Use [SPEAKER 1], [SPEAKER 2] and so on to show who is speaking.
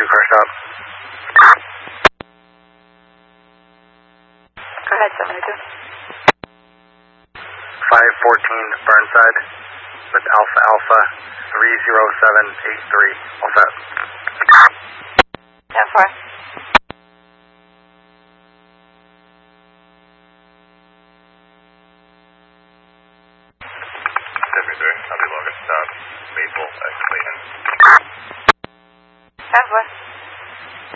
[SPEAKER 1] car stop.
[SPEAKER 2] Go ahead, 72.
[SPEAKER 1] 514 Burnside with Alpha Alpha 30783. All set.
[SPEAKER 2] 10-4.
[SPEAKER 1] 73, I'll be logging stop. Maple at Clayton.
[SPEAKER 2] 10-4.